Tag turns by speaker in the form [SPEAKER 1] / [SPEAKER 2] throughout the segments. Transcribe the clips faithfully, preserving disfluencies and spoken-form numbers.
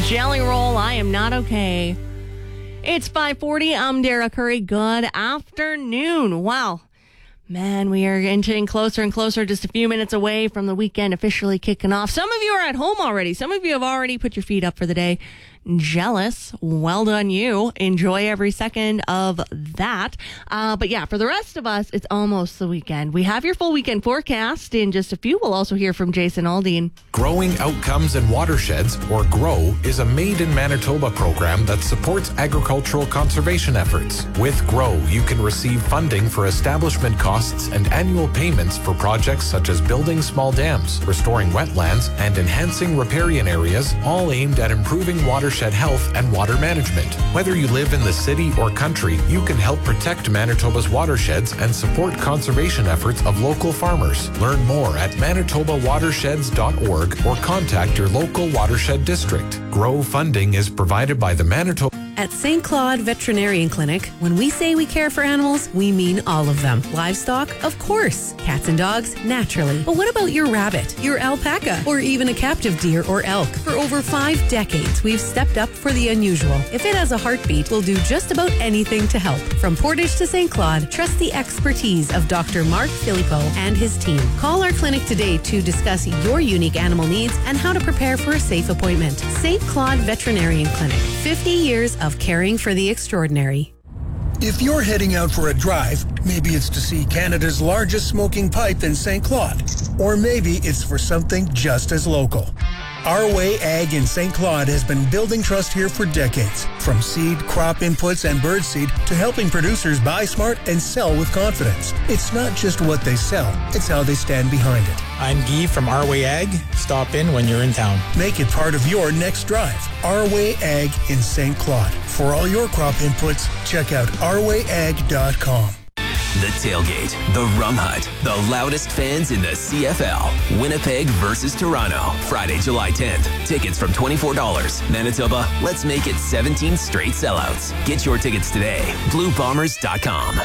[SPEAKER 1] Jelly Roll, I Am Not Okay. It's five forty. I'm Dara Curry. Good afternoon. Wow. Man, we are inching closer and closer, just a few minutes away from the weekend officially kicking off. Some of you are at home already. Some of you have already put your feet up for the day. Jealous. Well done, you. Enjoy every second of that. Uh, but yeah, for the rest of us, it's almost the weekend. We have your full weekend forecast in just a few. We'll also hear from Jason Aldean.
[SPEAKER 2] Growing Outcomes in Watersheds, or GROW, is a Made in Manitoba program that supports agricultural conservation efforts. With GROW, you can receive funding for establishment costs and annual payments for projects such as building small dams, restoring wetlands, and enhancing riparian areas, all aimed at improving watershed health and water management. Whether you live in the city or country, you can help protect Manitoba's watersheds and support conservation efforts of local farmers. Learn more at manitoba watersheds dot org or contact your local watershed district. GROW funding is provided by the Manitoba...
[SPEAKER 3] At Saint Claude Veterinarian Clinic, when we say we care for animals, we mean all of them. Livestock, of course. Cats and dogs, naturally. But what about your rabbit, your alpaca, or even a captive deer or elk? For over five decades, we've stepped up for the unusual. If it has a heartbeat, we'll do just about anything to help. From Portage to Saint Claude, trust the expertise of Doctor Mark Filippo and his team. Call our clinic today to discuss your unique animal needs and how to prepare for a safe appointment. Saint Claude Veterinarian Clinic, fifty years of of caring for the extraordinary.
[SPEAKER 4] If you're heading out for a drive, maybe it's to see Canada's largest smoking pipe in Saint Claude, or maybe it's for something just as local. Our Way Ag in Saint Claude has been building trust here for decades. From seed, crop inputs, and birdseed to helping producers buy smart and sell with confidence. It's not just what they sell, it's how they stand behind it.
[SPEAKER 5] I'm Guy from Our Way Ag. Stop in when you're in town.
[SPEAKER 4] Make it part of your next drive. Our Way Ag in Saint Claude. For all your crop inputs, check out our way ag dot com.
[SPEAKER 6] The Tailgate, the Rum Hut, the loudest fans in the C F L. Winnipeg versus Toronto, Friday, July tenth. Tickets from twenty-four dollars. Manitoba, let's make it seventeen straight sellouts. Get your tickets today. blue bombers dot com.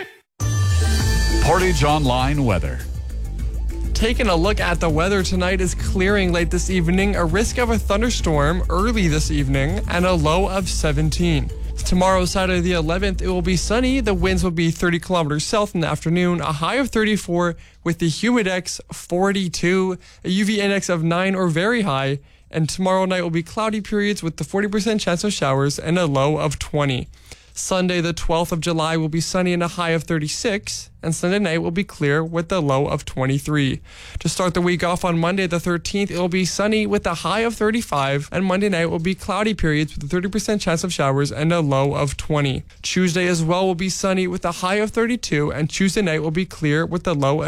[SPEAKER 7] Portage Online weather.
[SPEAKER 8] Taking a look at the weather tonight is clearing late this evening, a risk of a thunderstorm early this evening, and a low of seventeen. Tomorrow, Saturday the eleventh, it will be sunny. The winds will be thirty kilometers south in the afternoon, a high of thirty-four with the humidex forty-two, a U V index of nine or very high, and tomorrow night will be cloudy periods with the forty percent chance of showers and a low of twenty. Sunday, the twelfth of July, will be sunny and a high of thirty-six, and Sunday night will be clear with a low of twenty-three. To start the week off on Monday, the thirteenth, it will be sunny with a high of thirty-five, and Monday night will be cloudy periods with a thirty percent chance of showers and a low of twenty. Tuesday as well will be sunny with a high of thirty-two, and Tuesday night will be clear with a low